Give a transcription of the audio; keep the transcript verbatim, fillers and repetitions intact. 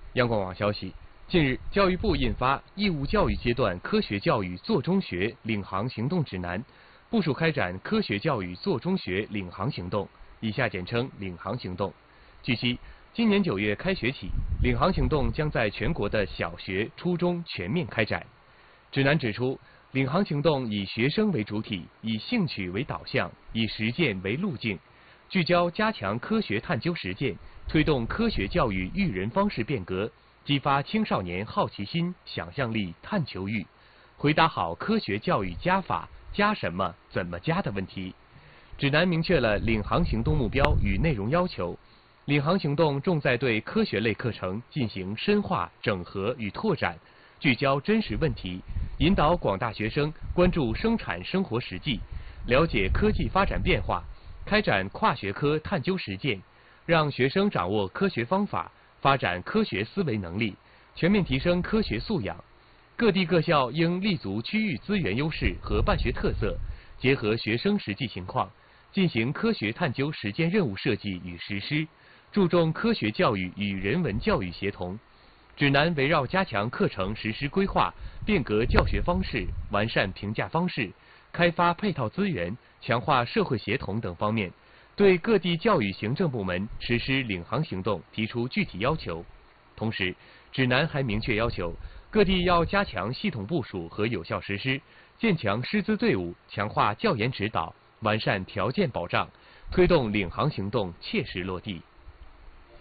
央广网消息，近日，教育部印发《义务教育阶段科学教育做中学领航行动指南》，部署开展科学教育做中学领航行动，以下简称“领航行动”。据悉，今年九月开学起，领航行动将在全国的小学、初中全面开展。指南指出，领航行动以学生为主体，以兴趣为导向，以实践为路径，聚焦加强科学探究实践，推动科学教育育人方式变革，激发青少年好奇心、想象力、探求欲，回答好科学教育加法、加什么、怎么加的问题。指南明确了领航行动目标与内容要求。领航行动重在对科学类课程进行深化、整合与拓展，聚焦真实问题，引导广大学生关注生产生活实际，了解科技发展变化，开展跨学科探究实践，让学生掌握科学方法，发展科学思维能力，全面提升科学素养。各地各校应立足区域资源优势和办学特色，结合学生实际情况，进行科学探究实践任务设计与实施，注重科学教育与人文教育协同。指南围绕加强课程实施规划、变革教学方式、完善评价方式、开发配套资源、强化社会协同等方面，对各地教育行政部门实施领航行动提出具体要求。同时，指南还明确要求各地要加强系统部署和有效实施，建强师资队伍，强化教研指导，完善条件保障，推动领航行动切实落地。